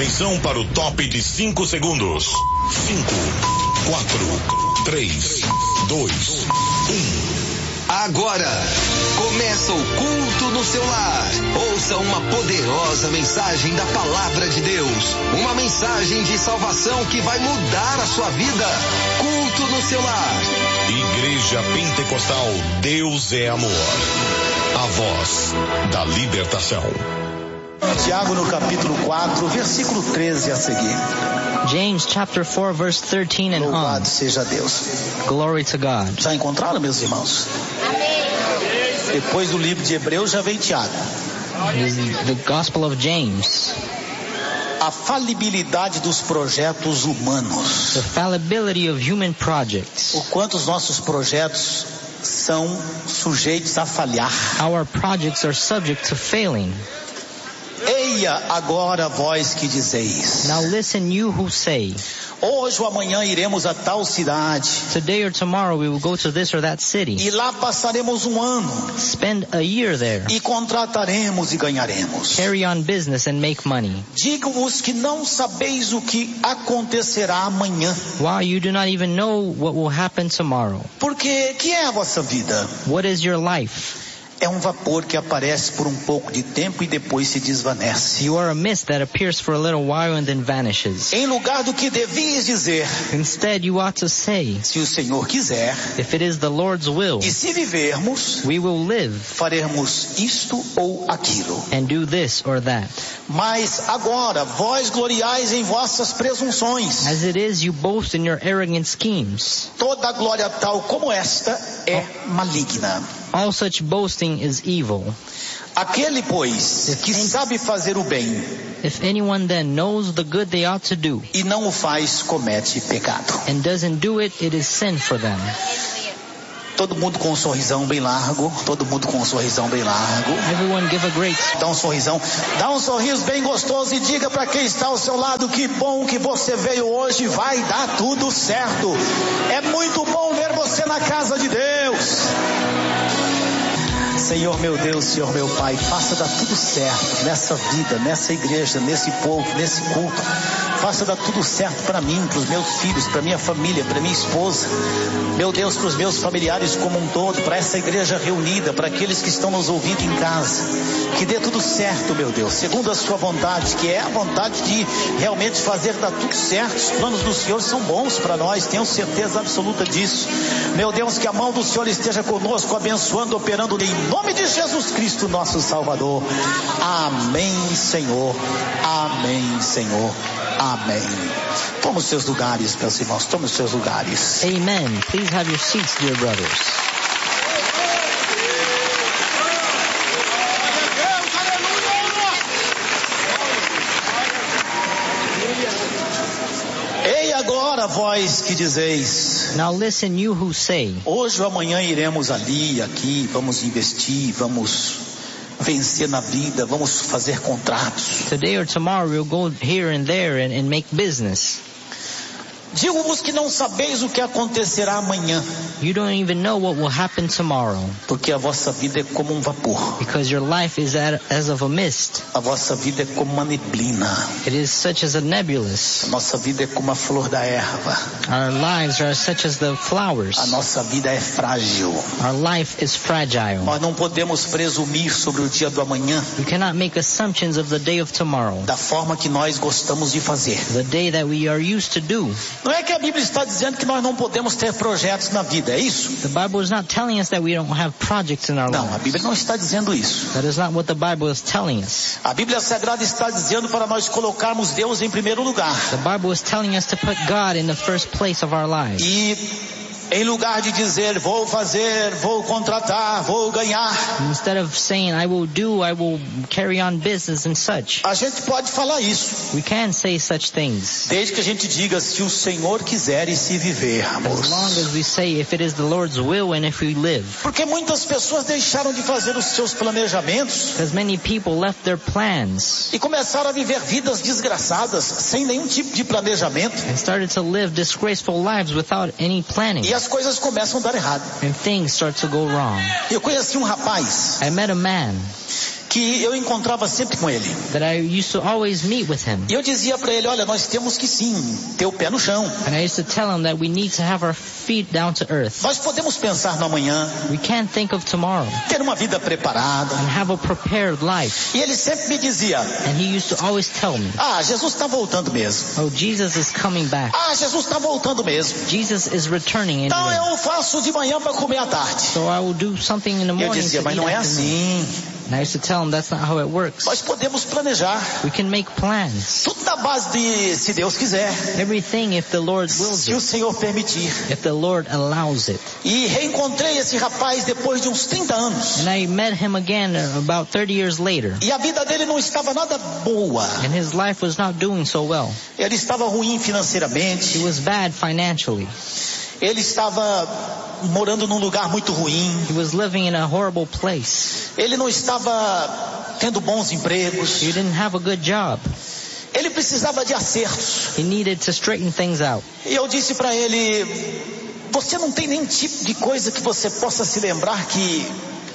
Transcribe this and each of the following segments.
Atenção para o top de 5 segundos. 5, 4, 3, 2, 1. Agora, começa o culto no seu lar. Ouça uma poderosa mensagem da Palavra de Deus. Uma mensagem de salvação que vai mudar a sua vida. Culto no seu lar. Igreja Pentecostal Deus é Amor. A voz da libertação. Tiago no capítulo 4, versículo 13 a seguir. James chapter 4 verse 13 and on. Louvado seja Deus. Glory to God. Já encontraram, meus irmãos? Depois do livro de Hebreus já vem Tiago. The Gospel of James. A falibilidade dos projetos humanos. The fallibility of human projects. O quanto os nossos projetos são sujeitos a falhar. Our projects are subject to failing. Eia agora vós que dizeis. Now listen, you who say. Hoje ou amanhã iremos a tal cidade. Today or tomorrow we will go to this or that city. E lá passaremos um ano. Spend a year there. E contrataremos e ganharemos. Carry on business and make money. Digo-vos que não sabeis o que acontecerá amanhã. Why you do not even know what will happen tomorrow. Porque que é a vossa vida? What is your life? É um vapor que aparece por um pouco de tempo e depois se desvanece. You are a mist that appears for a little while and then vanishes. Em lugar do que devias dizer, Instead you ought to say, se o Senhor quiser, if it is the Lord's will, e se vivermos, we will live, faremos isto ou aquilo. and do this or that. Mas agora vós gloriais em vossas presunções. As it is, you boast in your arrogant schemes. Toda glória tal como esta é maligna. All such boasting is evil. Aquele, pois, que sabe fazer o bem, If anyone then knows the good they ought to do, e não o faz, comete pecado. and doesn't do it, it is sin for them. Todo mundo com um sorrisão bem largo. Todo mundo com um sorrisão bem largo. Everyone give a great Dá um sorrisão. Dá um sorriso bem gostoso e diga para quem está ao seu lado: que bom que você veio hoje, vai dar tudo certo. É muito bom ver você na casa de Deus. Senhor meu Deus, Senhor meu Pai, faça dar tudo certo nessa vida, nessa igreja, nesse povo, nesse culto. Faça dar tudo certo para mim, para os meus filhos, para minha família, para minha esposa. Meu Deus, para os meus familiares como um todo, para essa igreja reunida, para aqueles que estão nos ouvindo em casa. Que dê tudo certo, meu Deus, segundo a sua vontade, que é a vontade de realmente fazer dar tudo certo. Os planos do Senhor são bons para nós, tenho certeza absoluta disso. Meu Deus, que a mão do Senhor esteja conosco, abençoando, operando em nome de Jesus Cristo, nosso Salvador. Amém, Senhor. Amém, Senhor. Amém. Toma os seus lugares, meus irmãos. Toma os seus lugares. Amen. Please have your seats, dear brothers. Ei agora, vós que dizeis. Now listen, you who say, Hoje ou amanhã iremos ali, aqui, vamos investir, vamos vencer na vida, vamos fazer contratos. today or tomorrow we'll go here and there and make business. Digo-vos que não sabeis o que acontecerá amanhã, You don't even know what will happen tomorrow, porque a vossa vida é como um vapor. because your life is as of a mist. A vossa vida é como uma neblina. It is such as a nebulous. A nossa vida é como a flor da erva. Our lives are such as the flowers. A nossa vida é frágil. Our life is fragile. Nós não podemos presumir sobre o dia do amanhã We cannot make assumptions of the day of tomorrow, da forma que nós gostamos de fazer. the day that we are used to do. Não é que a Bíblia está dizendo que nós não podemos ter projetos na vida, é isso? The Bible is not telling us that we don't have projects in our Não, a lives. Bíblia não está dizendo isso. That is not what the Bible is telling us. A Bíblia Sagrada está dizendo para nós colocarmos Deus em primeiro lugar. The Bible is telling us to put God in the first place of our lives. E em lugar de dizer, vou fazer, vou contratar, vou ganhar, Instead of saying, I will carry on business and such, a gente pode falar isso, we can say such things. desde que a gente diga, se o Senhor quiser e se vivermos. As long as we say, if it is the Lord's will and if we live. Porque muitas pessoas deixaram de fazer os seus planejamentos Because many people left their plans e começaram a viver vidas desgraçadas, sem nenhum tipo de planejamento. and started to live disgraceful lives without any planning. E as coisas começam a dar errado. And things start to go wrong. Eu conheci um rapaz I met a man que eu encontrava sempre com ele. that I used to always meet with him. E eu dizia para ele, olha, nós temos que sim ter o pé no chão. And I used to tell him that we need to have our feet down to earth. Nós podemos pensar no amanhã, We can't think of tomorrow ter uma vida preparada. and have a prepared life. E ele sempre me dizia, And he used to always tell me, Jesus está voltando mesmo. oh, Jesus is coming back. Jesus está voltando mesmo. Jesus is returning Então anyway. eu faço de manhã para comer à tarde. So I will do something in the E eu morning dizia, to mas eat não é afternoon. assim. And I used to tell him that's not how it works. Nós podemos planejar. We can make plans. Tudo na base de se Deus quiser. Everything if the Lord wills Se o it. Senhor permitir. If the Lord allows it. E reencontrei esse rapaz depois de uns 30 anos. And I met him again about 30 years later. E a vida dele não estava nada boa. And his life was not doing so well. Ele estava ruim He financeiramente. was bad financially. Ele estava morando num lugar muito ruim. He was living in a horrible place. Ele não estava tendo bons empregos. He didn't have a good job. Ele precisava de acertos. He needed to straighten things out. E eu disse para ele, você não tem nenhum tipo de coisa que você possa se lembrar que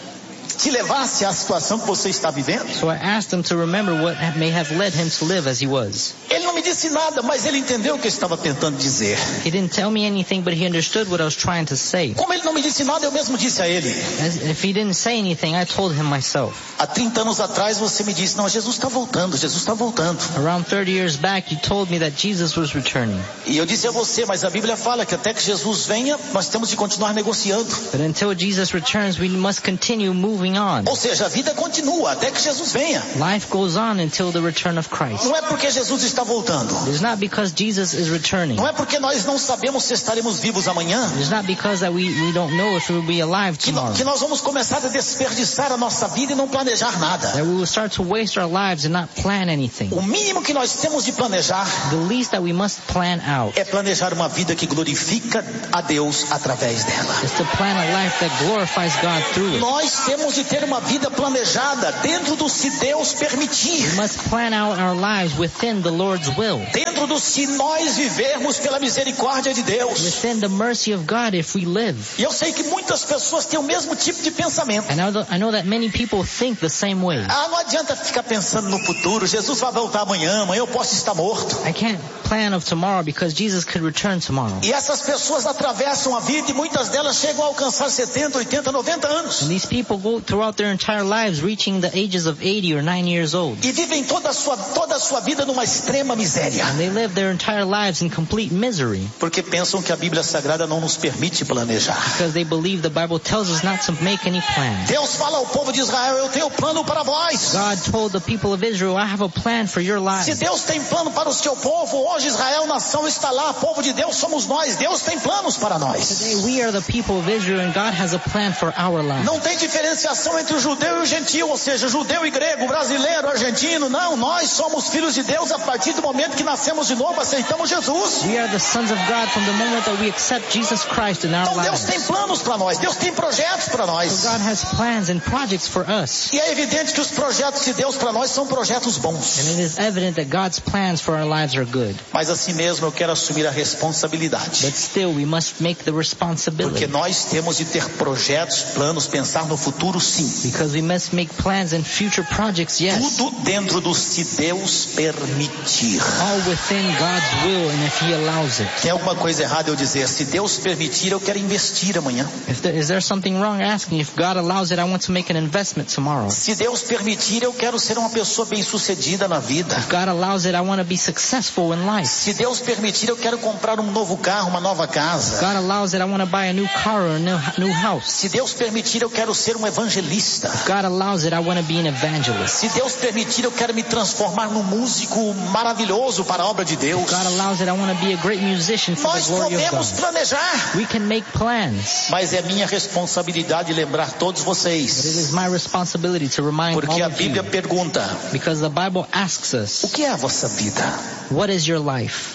te levasse à situação que você está vivendo? So I asked him to remember what may have led him to live as he was. Ele não me disse nada, mas ele entendeu o que eu estava tentando dizer. He didn't tell me anything, but he understood what I was trying to say. Como ele não me disse nada, eu mesmo disse a ele. If he didn't say anything, I told him myself. Há 30 anos atrás você me disse, não, Jesus está voltando, Jesus está voltando. Around 30 years back, you told me that Jesus was returning. E eu disse a você, mas a Bíblia fala que até que Jesus venha, nós temos de continuar negociando. But until Jesus returns, we must continue moving on. Ou seja, a vida continua até que Jesus venha. Life goes on until the return of Christ. Não é porque Jesus está voltando. It's not because Jesus is returning. Não é porque nós não sabemos se estaremos vivos amanhã. It's not because that we don't know if we'll be alive tomorrow. Que nós vamos começar a desperdiçar a nossa vida e não planejar nada. That we will start to waste our lives and not plan anything. O mínimo que nós temos de planejar The least that we must plan out é planejar uma vida que glorifica a Deus através dela. is to plan a life that glorifies God through it. Nós temos de ter uma vida planejada dentro do se Deus permitir. We must plan out our lives within the Lord's will. Dentro do se nós vivermos pela misericórdia de Deus. Within the mercy of God if we live. E eu sei que muitas pessoas têm o mesmo tipo de pensamento. And I know that many people think the same way. Não adianta ficar pensando no futuro. Jesus vai voltar amanhã eu posso estar morto. I can't plan of tomorrow because Jesus could return tomorrow. E essas pessoas atravessam a vida e muitas delas chegam a alcançar 70, 80, 90 anos. And these people go throughout their entire lives reaching the ages of 80 or 90 years old. E vivem toda a sua vida numa extrema miséria. And they live their entire lives in complete misery. Porque pensam que a Bíblia Sagrada não nos permite planejar. Because they believe the Bible tells us not to make any plans. Deus fala ao povo de Israel, eu tenho plano para vós. God told the people of Israel, I have a plan for your Se lives. Deus tem plano para o seu povo, hoje Israel, nação, está lá, povo de Deus somos nós. Deus tem planos para nós. Today we are the people of Israel and God has a plan for our lives. Não tem diferenciação entre o judeu e o gentil, ou seja, judeu e grego, brasileiro, argentino. Não, nós somos filhos de Deus a partir do momento que nascemos de novo, aceitamos Jesus. We are the sons of God from the moment that we accept Jesus Christ in our Então Deus lives. tem planos para nós, Deus tem projetos para nós. So God has plans and projects for us. E é evidente que os projetos de Deus para nós são projetos bons. And it is evident that God's plans for our lives are good. Mas assim mesmo eu quero assumir a responsabilidade. But still we must make the Porque responsibility. nós temos de ter projetos, planos, pensar no futuro sim. Because we must make plans and future projects, yes. Tudo dentro do se Deus permitir. All within God's will and if He allows it. Tem alguma coisa errada eu dizer, se Deus permitir, eu quero investir amanhã. Is there something wrong asking if God allows it, I want to make an investment tomorrow? Se Deus permitir, eu quero ser uma pessoa bem-sucedida na vida. If God allows it, I want to be successful in life. Se Deus permitir, eu quero comprar um novo carro, uma nova casa. God allows it, I want to buy a new car or a new house. Se Deus permitir, eu quero ser um evangelista. God allows it, I want to be an evangelist. Se Deus permitir, eu quero me transformar num músico maravilhoso para a obra de Deus. God allows it, I want to be a great musician for the Nós glory of podemos God. planejar, We can make plans. mas é minha responsabilidade lembrar todos But it vocês. is my responsibility to remind Porque all a of Bíblia you. pergunta, Because the Bible asks o us, que é a vossa vida? what is your life?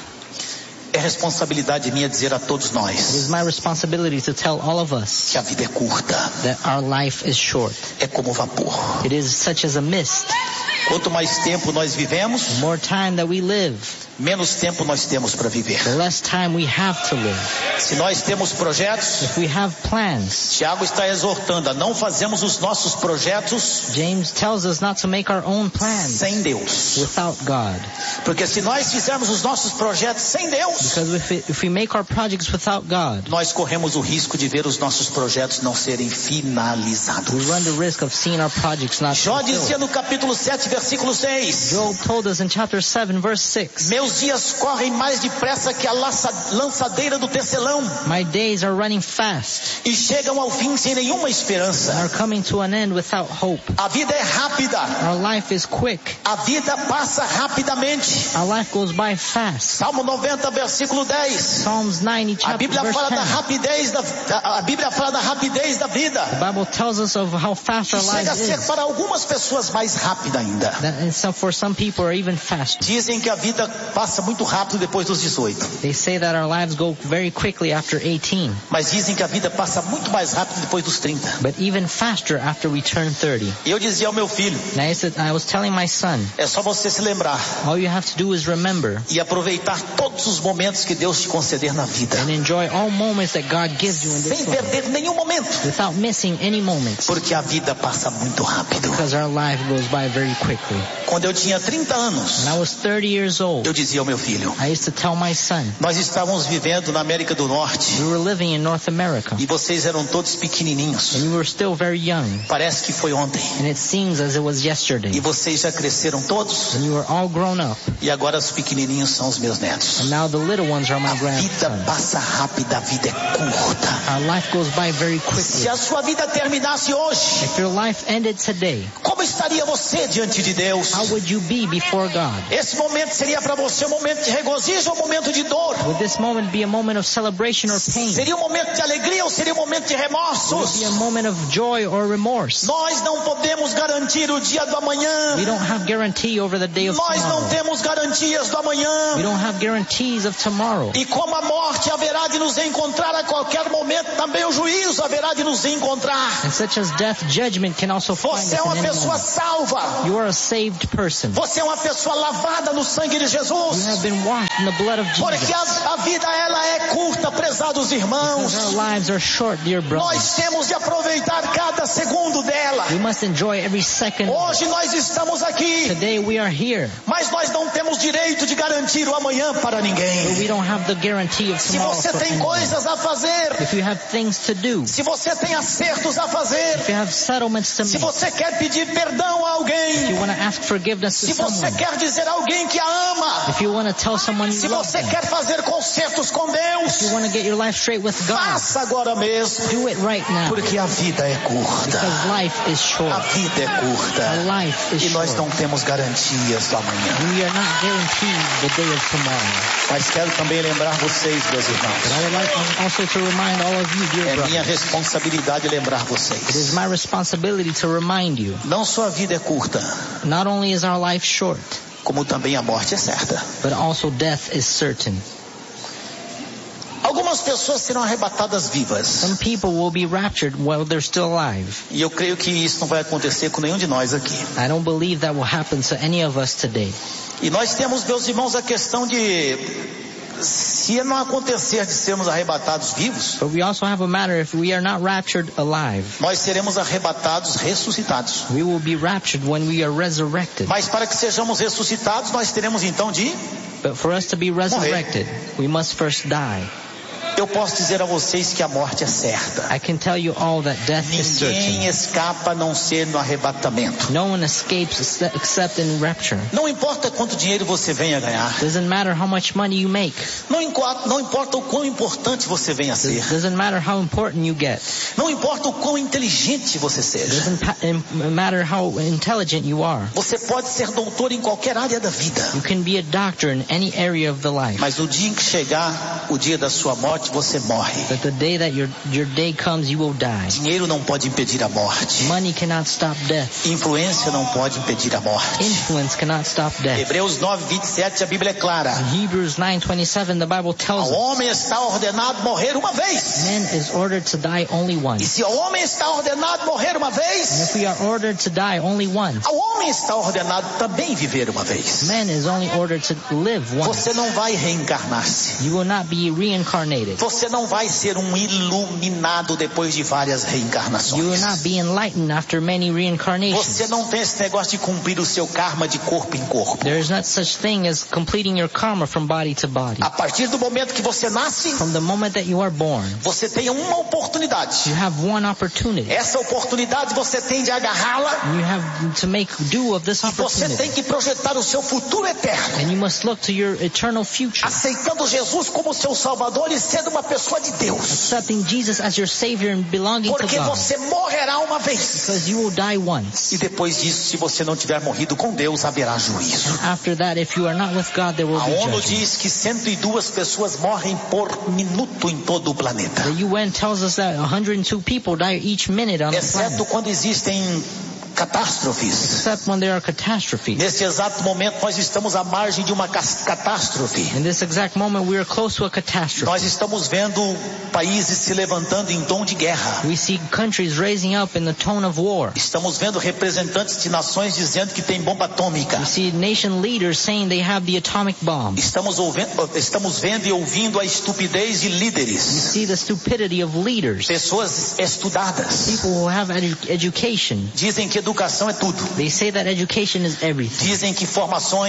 É responsabilidade minha dizer a todos It is nós my responsibility to tell all of us que a vida é curta, that our life is short. é como vapor. It is such as a mist. Quanto mais tempo nós vivemos, The more time that we live, menos tempo nós temos para viver. the less time we have to live. Se nós temos projetos, If we have plans, Tiago está exortando a não fazermos os nossos projetos James tells us not to make our own plans sem Deus. without God. Porque se nós fizermos os nossos projetos sem Deus, Because if we make our projects without God, nós corremos o risco de ver os nossos projetos não serem finalizados. we run the risk of seeing our projects not Jó dizia fulfilled. no capítulo 7, versículo 6, Job told us in chapter 7, verse 6, meus dias correm mais depressa que a lançadeira do tecelão my days are running fast e chegam ao fim sem nenhuma and esperança. are coming to an end without hope. A vida é rápida, Our life is quick. a vida passa rapidamente. Our life goes by fast. Salmo 90, versículo 10. Psalms 90, A chapter Bíblia verse fala 10. da rapidez a Bíblia fala da rapidez da vida. The Bible tells us of how fast Que our chega a life ser is. para algumas pessoas mais rápida ainda. For some people are even faster. Dizem que a vida passa muito rápido depois dos 18. They say that our lives go very quickly after 18, Mas dizem que a vida passa muito mais rápido depois dos 30. but even faster after we turn 30. E eu dizia ao meu filho, And I was telling my son, é só você se lembrar all you have to do is remember e aproveitar todos os momentos que Deus te conceder na vida, and enjoy all moments that God gives you in sem this life, perder nenhum momento, without missing any moments, porque a vida passa muito rápido. because our life goes by very quickly. Quando eu tinha 30 anos, When I was 30 years old, eu dizia ao meu filho, I used to tell my son, nós estávamos vivendo na América do Norte we were living in North America, e vocês eram todos pequenininhos. and we were still very young, Parece que foi ontem. and it seems as it was E yesterday, vocês já cresceram todos, and we were all grown up, e agora os pequenininhos são os meus netos. and now the little ones are A my vida grandsons. passa rápida, a vida é curta. Our life goes by very Se quickly. a sua vida terminasse hoje, If your life ended today, como estaria você diante de Deus? how would you be before God? Esse momento seria para você um momento de regozijo ou um momento de dor? Would this moment be a moment of celebration or pain? Seria um momento de alegria ou seria um momento de Would remorsos? it be a moment of joy or remorse? Nós não podemos garantir o dia do amanhã. We don't have guarantee over the day of Nós não tomorrow. temos garantias do amanhã. We don't have guarantees of tomorrow. E como a morte haverá de nos encontrar a qualquer momento, também o juízo haverá de nos encontrar. And such as death, judgment can also find us Você é uma in any pessoa moment. salva. You are a saved person. Você é uma pessoa lavada no sangue de You Jesus. have been washed in the blood of Porque Jesus. a vida ela é curta, prezados irmãos. Because our lives are short, dear brothers. Nós temos de aproveitar cada segundo dela. We must enjoy every second. Hoje nós estamos aqui, Today we are here, mas nós não temos direito de garantir o amanhã para but ninguém. we don't have the guarantee of Se tomorrow você for tem anyone. coisas a fazer, If you have things to do, se você tem acertos a fazer, if you have settlements to se make, você quer pedir perdão a if you alguém, want to ask forgiveness to se você someone, quer dizer a alguém que a ama, if you want to tell someone se you love você them, quer fazer concertos com if you Deus, want to get your life straight with God, faça agora mesmo, do it right now, porque a vida é curta. because life is A short. vida é curta. Our life is E nós short. não temos garantias do amanhã. We are not guaranteed the day of tomorrow. Mas quero também lembrar vocês, meus But irmãos. I would like also to remind all of you, dear É minha brothers, responsabilidade lembrar it is vocês. my responsibility to remind you, Não só a vida é curta, not only is our life short, como também a morte é certa. but also death is certain. Algumas pessoas serão arrebatadas vivas. Some people will be raptured while they're still alive. E eu creio que isso não vai acontecer com nenhum de nós aqui. I don't believe that will happen to any of us today. E nós temos, meus irmãos, a questão de, se não acontecer de sermos arrebatados vivos, But we also have a matter, if we are not raptured alive, nós seremos arrebatados ressuscitados. we will be raptured when we are resurrected. Mas para que sejamos ressuscitados, nós teremos então de... But for us to be resurrected, we must first die. Eu posso dizer a vocês que a morte é certa. I can tell you all that death is certain. Ninguém escapa a não ser no arrebatamento. No one escapes except in rapture. Não importa quanto dinheiro você venha ganhar. Doesn't matter how much money you make. Não importa o quão importante você venha a ser. Doesn't matter how important you get. Não importa o quão inteligente você seja. Doesn't matter how intelligent you are. Você pode ser doutor em qualquer área da vida. You can be a doctor in any area of the life. Mas no dia em que chegar o dia da sua morte, morte, você morre. That the day that your day comes, you will die. Dinheiro não pode impedir a morte. Money cannot stop death. Influência não pode impedir a morte. Influence cannot stop death. Hebreus 9:27, a Bíblia é clara. In Hebrews 9:27, the Bible tells Ao us, homem está ordenado morrer uma vez. man is ordered to die only E once. se ao homem está ordenado morrer uma And vez, if we are ordered to die only once, ao homem está ordenado também viver uma vez. man is only ordered to live once. Você não vai reencarnar-se. You will not be reincarnated. Você não vai ser um iluminado depois de várias You will reencarnações. not be enlightened after many Você reincarnations. não tem esse negócio de cumprir o seu karma de corpo em corpo. There is not such thing as completing your karma from body to body. A partir do momento que você nasce, From the moment that you are born, você tem uma oportunidade. you have one opportunity. Essa oportunidade você tem de agarrá-la You have to make do of this e você tem opportunity. que projetar o seu futuro eterno. And you must look to your eternal future. Aceitando Jesus como seu Salvador e sendo uma pessoa de Deus. Accepting Jesus as your Savior and belonging to Porque God. você morrerá uma vez. Because you will die once. E depois disso, se você não tiver morrido com Deus, haverá juízo. After that, if you are not with God, there will A be ONU judgment. diz que 102 pessoas morrem por minuto em todo o planeta. The UN tells us that 102 people die each minute on the Exceto planet. quando existem catástrofes. Except when there are catastrophes. Nesse exato momento nós estamos à margem de uma catástrofe. In this exact moment, we are close to a catastrophe. Nós estamos vendo países se levantando em tom de guerra. We see countries raising up in the tone of war. Estamos vendo representantes de nações dizendo que tem bomba atômica. We see nation leaders saying they have the atomic bomb. Estamos vendo e ouvindo a estupidez de We líderes. see the stupidity of leaders. Pessoas estudadas. People who have education. Dizem que educação é tudo. They say that education is everything. Dizem que formação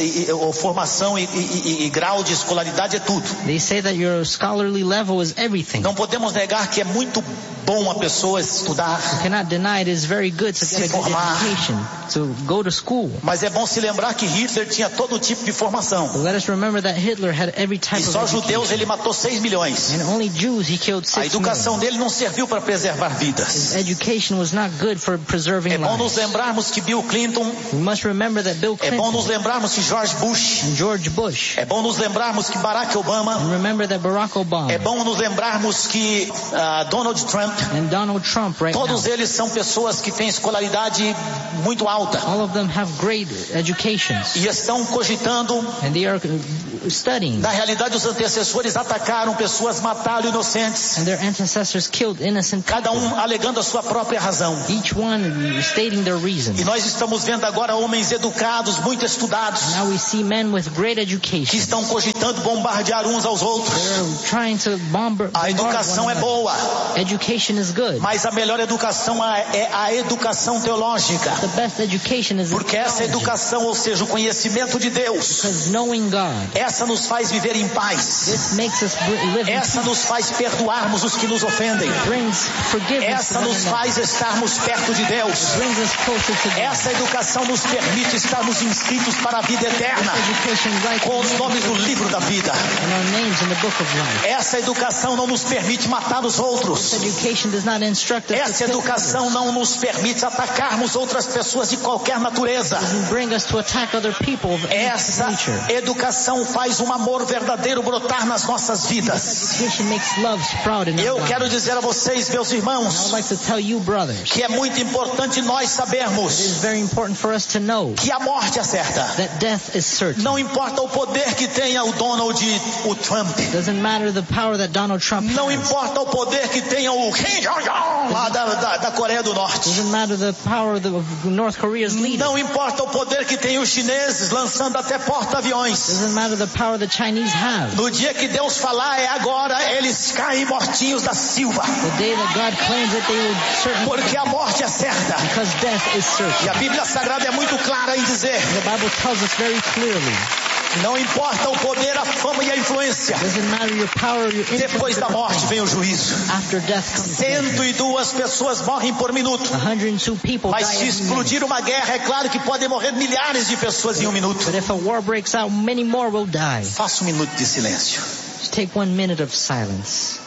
e grau de escolaridade é tudo. They say that your scholarly level is everything. Não podemos negar que é muito bom a pessoa estudar, You cannot deny it is very good to get a good formar. education, to go to school. mas é bom se lembrar que Hitler tinha todo tipo de formação. But let us remember that Hitler had every type E of só judeus education. ele matou 6 milhões. And only Jews he killed A 6 educação million. dele não serviu para preservar vidas. His education was not good for preserving É bom nos lives. lembrarmos que Bill Clinton, We must remember that Bill é bom nos Clinton lembrarmos que George Bush, and George Bush, é bom nos lembrarmos que Barack Obama, and remember that Barack Obama é bom nos lembrarmos que Donald Trump, and Donald Trump right todos now, eles são pessoas que têm escolaridade muito alta all of them have great educations, e estão cogitando. and they are studying, Na realidade, os antecessores atacaram pessoas, mataram inocentes, and their ancestors killed innocent cada people, alegando a sua própria razão. each one stating their reason. E nós estamos vendo agora homens educados, muito estudados, Now we see men with great que education. estão cogitando bombardear uns aos outros. They're trying to bombard A one educação é another. boa, Education is good. mas a melhor educação é a educação teológica. The best education is Porque essa theology, educação, ou seja, o conhecimento de Deus, because knowing God, essa nos faz viver em paz. this makes us live in Essa peace, nos faz perdoarmos os que nos ofendem. brings forgiveness Essa to one nos another, faz estarmos perto de Deus. brings us closer to God. Essa educação nos permite estarmos inscritos para a vida eterna, Education writes com os nomes do livro da vida. and our names in the book of life. Essa educação não nos permite matar os outros. Education does not instruct us Essa to kill educação não nos permite atacarmos outras pessoas de qualquer natureza. others and bring us to attack other people of any Essa nature. educação faz um amor verdadeiro brotar nas nossas vidas. Education makes love sprout in Eu our quero lives. dizer a vocês, meus I would irmãos, like to tell you, brothers, que é muito importante nós it is sabermos very important for us to know que a morte é certa. that death is certain. Não importa o poder que tenha o Donald e o Trump. Doesn't matter the power that Donald Trump Não has. importa o poder que tenha o Kim Jong-un lá da Coreia do Norte. Doesn't matter the power of North Korea's leader. Não importa o poder que tem os chineses lançando até porta-aviões. Doesn't matter the power the Chinese have. No dia que Deus falar é agora, eles caem mortinhos da Silva. The day that God claims that they will certainly, Porque a morte é certa. because death is E certain. a Bíblia Sagrada é muito clara em dizer, The Bible tells us very clearly. não importa o poder, a fama e a influência. Doesn't matter your power, your Depois influence. da morte vem o juízo. After death comes judgment. 102 pessoas morrem por minuto. 102 people Mas die se every minute. explodir uma guerra, é claro que podem morrer milhares de pessoas em um minuto. But if a war breaks out, many more will die. Faça um minuto de silêncio. Just take 1 minute of silence.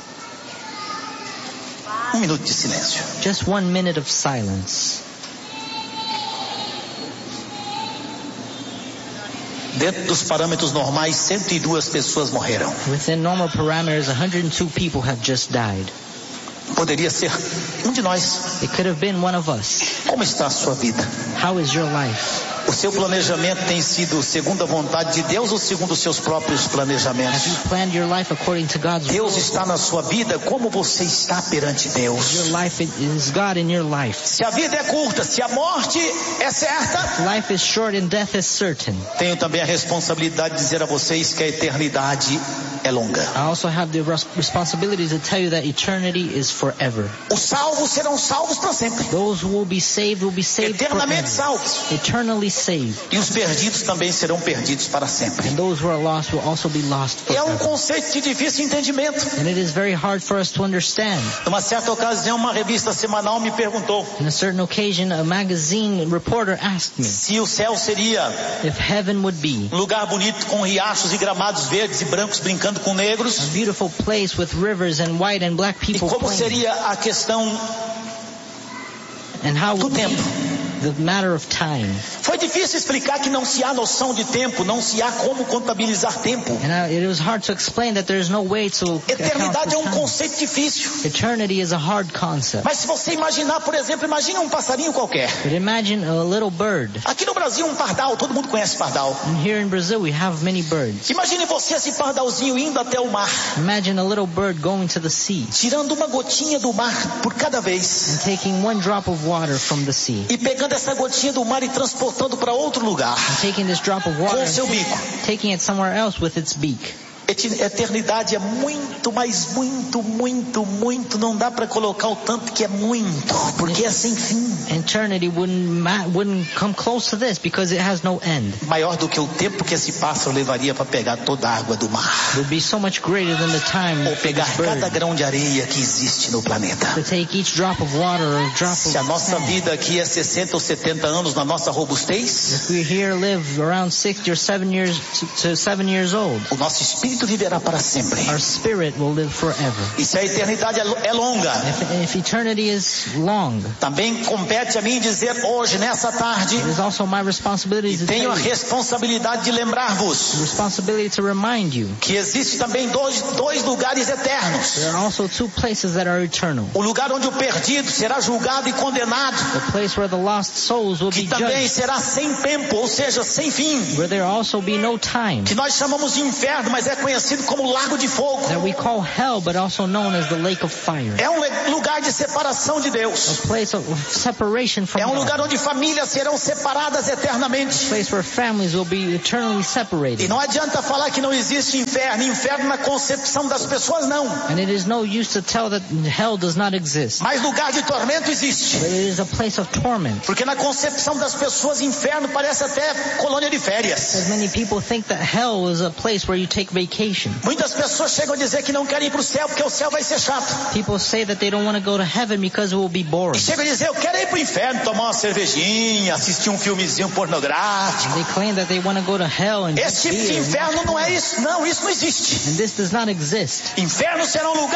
Um minuto de silêncio. Just 1 minute of silence. Dentro dos parâmetros normais, 102 pessoas morreram. Within normal parameters, 102 people have just died. Poderia ser um de nós. It could have been one of us. Como está a sua vida? How is your life? O seu planejamento tem sido segundo a vontade de Deus ou segundo os seus próprios planejamentos? Have you planned your life according to God's will? Deus está na sua vida, como você está perante Deus? Your life is God in your life. Se a vida é curta, se a morte é certa, Life is short and death is certain. tenho também a responsabilidade de dizer a vocês que a eternidade é longa. I also have the responsibility to tell you that eternity is forever. Os salvos serão salvos para sempre. Those who will be saved Eternamente forever. salvos. Eternally saved. E os perdidos também serão perdidos para sempre. And those who are lost will also be lost É um forever. conceito de difícil entendimento. And it is very hard for us to understand. Numa certa ocasião, uma revista semanal me perguntou On a certain occasion, a magazine reporter asked me se o céu seria if heaven would be um lugar bonito com riachos e gramados verdes e brancos brincando com a negros, beautiful place with rivers and white and black e people como playing. seria a questão And how do would tempo. the matter of time. Foi difícil explicar que não se há noção de tempo, não se há como contabilizar tempo. And it was hard to explain that there is no way to account Eternidade é for um time. conceito difícil. Eternity is a hard concept. Mas se você imaginar, por exemplo, imagine um passarinho qualquer. But imagine a little bird. Aqui no Brasil, um pardal, todo mundo conhece pardal. And here in Brazil we have many birds. Imagine você, esse pardalzinho, indo até o mar, Imagine a little bird going to the sea tirando uma gotinha do mar por cada vez, and taking one drop of water from the sea. e pegando essa gotinha do mar e transportando para outro lugar, And taking this drop of water com o seu and bico. taking it somewhere else with its beak. Eternidade é muito, mas muito, não dá para colocar o tanto que é muito, porque é sem fim. Eternity wouldn't come close to this because it has no end. Maior do que o tempo que esse pássaro levaria para pegar toda a água do mar, It would be so much greater than the time ou for pegar this cada bird grão de areia que existe no planeta. to take each drop of water or drop Se a of nossa sand. vida aqui é 60 ou 70 anos na nossa robustez, If we here live around 60 or 7 years to 7 years old, o nosso espírito viverá para sempre. our spirit will live forever. E se a eternidade é longa, If eternity is long, também compete a mim dizer hoje, nessa tarde, it is also my responsibility to tenho a tell you, responsabilidade de lembrar-vos responsibility to remind you. que existe também dois lugares eternos. There are also two places that are eternal. O lugar onde o perdido será julgado e condenado, The place where the lost souls will que be também judged, será sem tempo, ou seja, sem fim, where there will also be no time, que nós chamamos de inferno, mas é conhecido como lago de fogo. that we call hell, but also known as the lake of fire. É um lugar de separação de A Deus. place of separation from É um God. lugar onde famílias serão separadas A eternamente. place where families will be eternally E separated. não adianta falar que não existe inferno. Inferno na concepção das pessoas não. And it is no use to tell that hell does not exist. Mas lugar de tormento existe. But it is a place of torment. Porque na concepção das pessoas, inferno parece até colônia de férias. As many people think that hell is a place where you take vacation. Muitas pessoas chegam a dizer que não querem ir para o céu porque o céu vai ser chato. People say that they don't want to go to heaven because it will be E boring. chegam a dizer, eu quero ir para o inferno, tomar uma cervejinha, assistir um filmezinho pornográfico. They claim that they want to go to hell and Esse tipo de beer. inferno não é isso. Não, isso não existe. And this does not exist. Inferno será um lugar